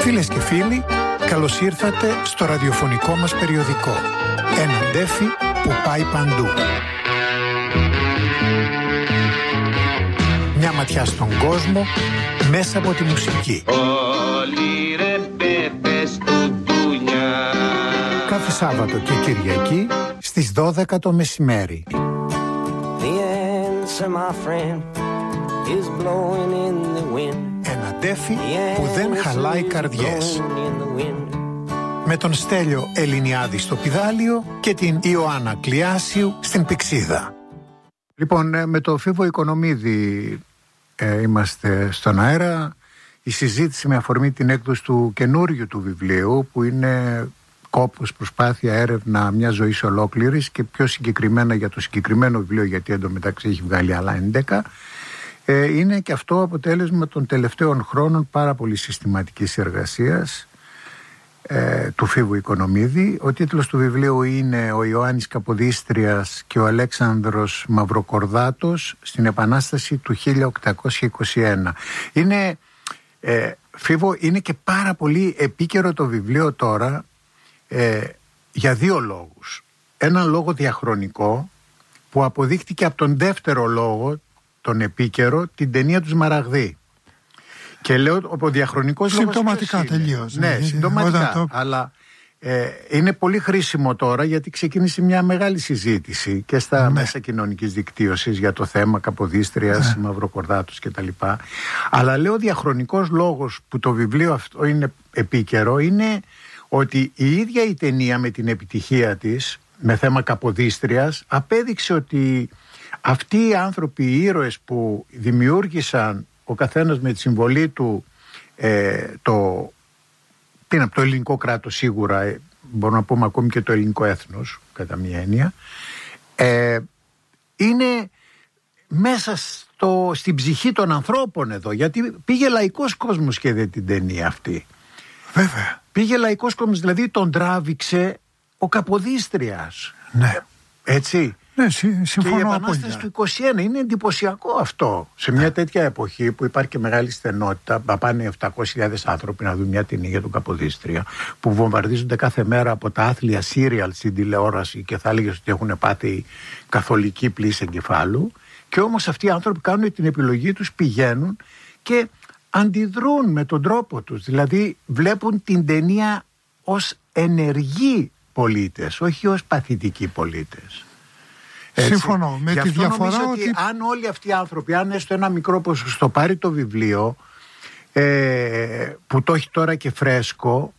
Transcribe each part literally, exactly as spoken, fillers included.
Φίλες και φίλοι, καλώς ήρθατε στο ραδιοφωνικό μας περιοδικό. Ένα ντέφι που πάει παντού. Μια ματιά στον κόσμο μέσα από τη μουσική. Όλοι ρε πέπες του δουλειά. Κάθε Σάββατο και Κυριακή στις δώδεκα το μεσημέρι. Ένα ντέφι που δεν χαλάει καρδιές. Με τον Στέλιο Ελληνιάδη στο πηδάλιο και την Ιωάννα Κλιάσιου στην πηξίδα. Λοιπόν, με το Φίβο Οικονομίδη ε, είμαστε στον αέρα. Η συζήτηση με αφορμή την έκδοση του καινούριου του βιβλίου, που είναι κόπος, προσπάθεια, έρευνα μια ζωής ολόκληρης, και πιο συγκεκριμένα για το συγκεκριμένο βιβλίο, γιατί εντωμεταξύ έχει βγάλει άλλα έντεκα. Ε, είναι και αυτό αποτέλεσμα των τελευταίων χρόνων πάρα πολύ συστηματικής εργασίας ε, του Φίβου Οικονομίδη. Ο τίτλος του βιβλίου είναι «Ο Ιωάννης Καποδίστριας και ο Αλέξανδρος Μαυροκορδάτος στην Επανάσταση του χίλια οκτακόσια είκοσι ένα». Είναι, ε, Φίβο, είναι και πάρα πολύ επίκαιρο το βιβλίο τώρα, ε, για δύο λόγους. Ένα λόγο διαχρονικό που αποδείχτηκε από τον δεύτερο λόγο, τον επίκαιρο, την ταινία του Σμαραγδί. Και λέω ο διαχρονικός λόγος. Συμπτωματικά τελείως. Ναι, ναι, συμπτωματικά. Το... Αλλά ε, είναι πολύ χρήσιμο τώρα, γιατί ξεκίνησε μια μεγάλη συζήτηση και στα ναι. μέσα κοινωνικής δικτύωσης για το θέμα Καποδίστριας, ναι. Μαυροκορδάτος κτλ. Αλλά λέω ο διαχρονικός λόγος που το βιβλίο αυτό είναι επίκαιρο είναι ότι η ίδια η ταινία με την επιτυχία της με θέμα Καποδίστριας απέδειξε ότι αυτοί οι άνθρωποι, οι ήρωες που δημιούργησαν ο καθένας με τη συμβολή του ε, το, είναι, το ελληνικό κράτος σίγουρα, ε, μπορούμε να πούμε ακόμη και το ελληνικό έθνος κατά μία έννοια, ε, είναι μέσα στο, στην ψυχή των ανθρώπων εδώ, γιατί πήγε λαϊκός κόσμος και είδε την ταινία αυτή. Βέβαια. Πήγε λαϊκός κόσμος, δηλαδή τον τράβηξε ο Καποδίστριας. Ναι. Έτσι. Ναι, συμφωνώ. Και η Επανάσταση του είκοσι ένα είναι εντυπωσιακό αυτό. Σε μια τέτοια εποχή που υπάρχει και μεγάλη στενότητα, να πάνε επτακόσιες χιλιάδες άνθρωποι να δουν μια ταινία για τον Καποδίστρια, που βομβαρδίζονται κάθε μέρα από τα άθλια σύριαλ στην τηλεόραση και θα έλεγες ότι έχουν πάθει καθολική πλήση εγκεφάλου. Και όμως αυτοί οι άνθρωποι κάνουν την επιλογή τους, πηγαίνουν και αντιδρούν με τον τρόπο τους. Δηλαδή βλέπουν την ταινία ως ενεργοί πολίτες, όχι ως παθητικοί πολίτες. Έτσι. Συμφωνώ με τη διαφορά ότι... ότι αν όλοι αυτοί οι άνθρωποι, αν έστω ένα μικρό ποσοστό πάρει το βιβλίο, ε, που το έχει τώρα και φρέσκο,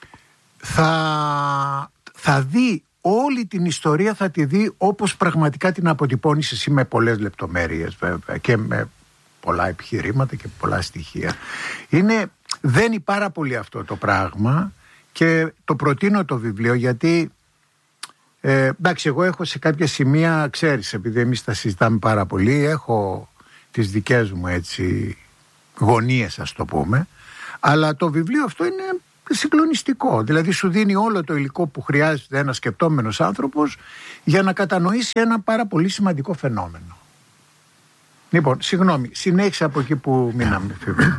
θα, θα δει όλη την ιστορία, θα τη δει όπως πραγματικά την αποτυπώνεις εσύ, με πολλές λεπτομέρειες βέβαια και με πολλά επιχειρήματα και πολλά στοιχεία. Είναι, δένει πάρα πολύ αυτό το πράγμα και το προτείνω το βιβλίο, γιατί Ε, εντάξει, εγώ έχω σε κάποια σημεία, ξέρεις, επειδή εμείς τα συζητάμε πάρα πολύ, έχω τις δικές μου έτσι γωνίες, ας το πούμε, αλλά το βιβλίο αυτό είναι συγκλονιστικό. Δηλαδή σου δίνει όλο το υλικό που χρειάζεται ένας σκεπτόμενος άνθρωπος για να κατανοήσει ένα πάρα πολύ σημαντικό φαινόμενο. Λοιπόν, συγγνώμη, συνέχισε από εκεί που μείναμε.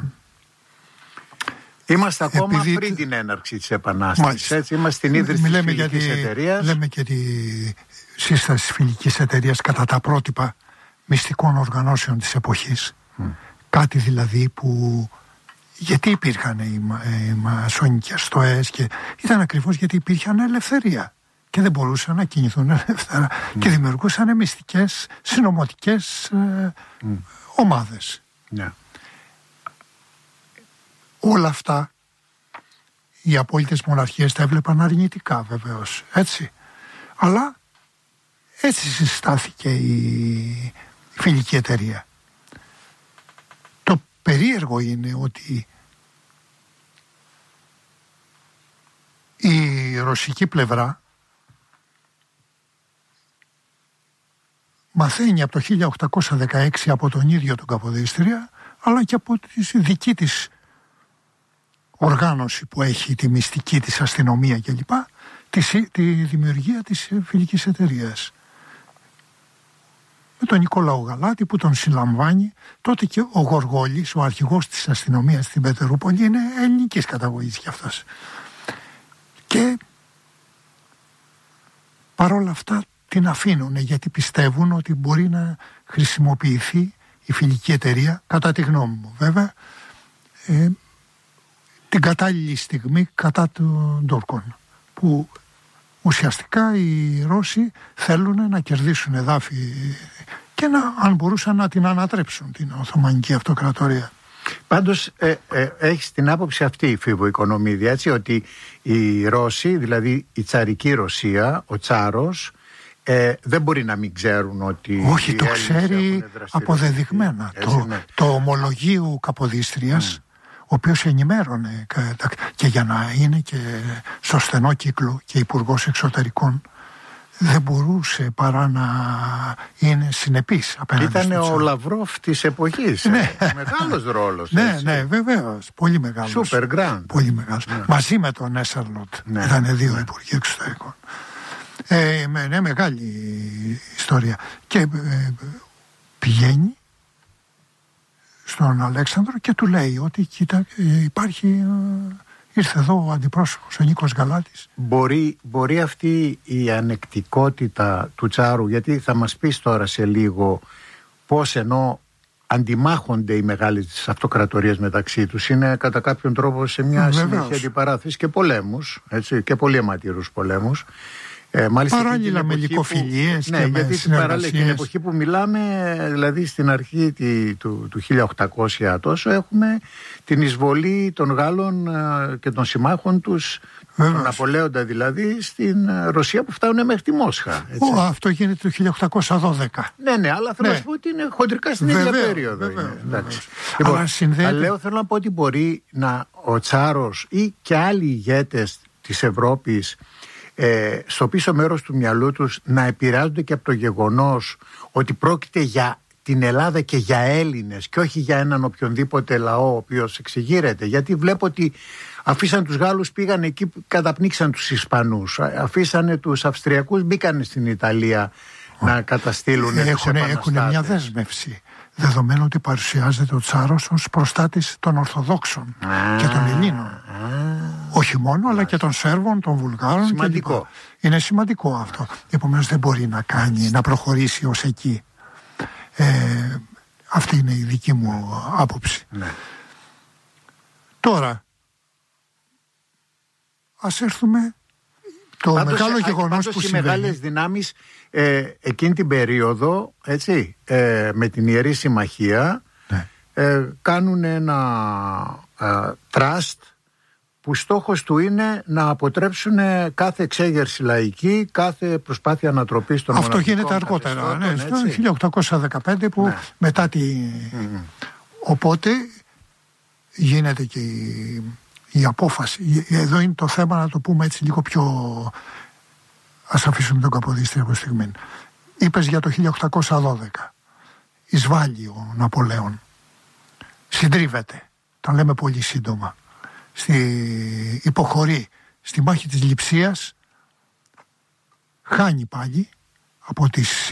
Είμαστε ακόμα επειδή... πριν την έναρξη της Επανάστασης. Έτσι, είμαστε στην ίδρυση της φιλικής εταιρείας. Λέμε και τη σύσταση της φιλικής εταιρείας κατά τα πρότυπα μυστικών οργανώσεων της εποχής. Mm. Κάτι δηλαδή που... Γιατί υπήρχαν οι, οι μασόνικες στοές, και ήταν ακριβώς γιατί υπήρχαν ελευθερία και δεν μπορούσαν να κινηθούν ελεύθερα mm. και δημιουργούσαν μυστικές συνωμοτικές ε, mm. ομάδες. Yeah. Όλα αυτά οι απόλυτες μοναρχίες τα έβλεπαν αρνητικά βεβαίως, έτσι. Αλλά έτσι συστάθηκε η φιλική εταιρεία. Το περίεργο είναι ότι η ρωσική πλευρά μαθαίνει από το χίλια οκτακόσια δεκαέξι από τον ίδιο τον Καποδίστρια, αλλά και από τη δική της οργάνωση που έχει, τη μυστική της αστυνομία κλπ, τη, τη δημιουργία της φιλικής εταιρείας. με τον Νικόλαο Γαλάτη που τον συλλαμβάνει. Τότε και ο Γοργόλης, ο αρχηγός της αστυνομίας στην Πετερούπολη, είναι ελληνικής καταγωγής κι αυτός. Και παρόλα αυτά την αφήνουν, γιατί πιστεύουν ότι μπορεί να χρησιμοποιηθεί η φιλική εταιρεία, κατά τη γνώμη μου βέβαια, ε, την κατάλληλη στιγμή κατά των Τούρκων, που ουσιαστικά οι Ρώσοι θέλουν να κερδίσουν εδάφη και να, αν μπορούσαν να την ανατρέψουν την Οθωμανική Αυτοκρατορία. Πάντως ε, ε, έχεις την άποψη αυτή, Φίβο Οικονομίδη, έτσι, ότι οι Ρώσοι, δηλαδή η τσαρική Ρωσία, ο Τσάρος, ε, δεν μπορεί να μην ξέρουν ότι... Όχι, το ξέρει αποδεδειγμένα. Έτσι, το, ναι. το ομολογίου Καποδίστριας, mm. ο οποίος ενημέρωνε και για να είναι και στο στενό κύκλο και υπουργός εξωτερικών, δεν μπορούσε παρά να είναι συνεπής απέναντι. Ήταν στο ο Λαυρόφ της εποχής. Ναι. Μεγάλος ρόλος. Ναι, έτσι. Ναι, βεβαίως. Πολύ μεγάλος. Super grand. Πολύ μεγάλος. Ναι. Μαζί με τον Έσσερλοτ. Ναι. Ήταν δύο ναι. υπουργοί εξωτερικών. Ε, με, ναι, μεγάλη ιστορία. Και ε, πηγαίνει στον Αλέξανδρο και του λέει ότι κοίτα, ε, υπάρχει... Ε, ήρθε εδώ ο αντιπρόσωπος, ο Νίκος Γαλάτης. Μπορεί, μπορεί αυτή η ανεκτικότητα του Τσάρου, γιατί θα μας πεις τώρα σε λίγο πώς ενώ αντιμάχονται οι μεγάλες αυτοκρατορίες μεταξύ τους, είναι κατά κάποιον τρόπο σε μια συνέχεια αντιπαράθεση και πολέμους, έτσι, και πολύ αιματηρούς πολέμους. Ε, μάλιστα παράλληλα με λυκοφιλίες ναι, και γιατί με συνεργασίες. Την εποχή που μιλάμε, δηλαδή στην αρχή τη, του, του χίλια οκτακόσια τόσο, έχουμε την εισβολή των Γάλλων ε, και των συμμάχων τους, τον Ναπολέοντα δηλαδή, στην Ρωσία, που φτάνουν μέχρι τη Μόσχα. Έτσι. Ο, αυτό γίνεται το χίλια οκτακόσια δώδεκα. Ναι, ναι, αλλά θέλω ναι. να σου πω ότι είναι χοντρικά στην ίδια περίοδο. Βεβαίως, είναι, βεβαίως. Λοιπόν, αλλά συνδέεται... λέω, θέλω να πω ότι μπορεί να ο Τσάρος ή και άλλοι ηγέτες της Ευρώπης, Ε, στο πίσω μέρος του μυαλού τους, να επηρεάζονται και από το γεγονός ότι πρόκειται για την Ελλάδα και για Έλληνες και όχι για έναν οποιονδήποτε λαό ο οποίος εξεγείρεται. Γιατί βλέπω ότι αφήσαν τους Γάλλους, πήγαν εκεί, καταπνίξαν τους Ισπανούς, αφήσανε τους Αυστριακούς, μπήκαν στην Ιταλία να καταστήλουν έχουν, τους επαναστάτες. Έχουν μια δέσμευση, δεδομένου ότι παρουσιάζεται ο Τσάρος ως προστάτης των Ορθοδόξων ah, και των Ελλήνων. Ah, όχι μόνο, αλλά και των Σέρβων, των Βουλγάρων. Σημαντικό. Και είναι σημαντικό αυτό. Επομένως δεν μπορεί να κάνει, να προχωρήσει ως εκεί. Ε, αυτή είναι η δική μου άποψη. Ναι. Τώρα, ας έρθουμε το πάντως, μεγάλο γεγονός που οι συμβαίνει. Μεγάλες δυνάμεις ε, εκείνη την περίοδο, έτσι, ε, με την Ιερή Συμμαχία, ναι. ε, κάνουν ένα ε, τραστ που στόχος του είναι να αποτρέψουν κάθε εξέγερση λαϊκή, κάθε προσπάθεια ανατροπής των αυτό γίνεται αργότερα, ναι, το χίλια οκτακόσια δεκαπέντε που ναι. μετά τη... Mm-hmm. Οπότε γίνεται και η, η απόφαση. Εδώ είναι το θέμα, να το πούμε έτσι λίγο πιο... Ας αφήσουμε τον Καποδίστρια από στιγμή. Είπες για το χίλια οκτακόσια δώδεκα. Εισβάλλει ο Ναπολέον. Συντρίβεται. Το λέμε πολύ σύντομα. Στη... Υποχωρεί στη μάχη της Λειψίας. Χάνει πάλι από τις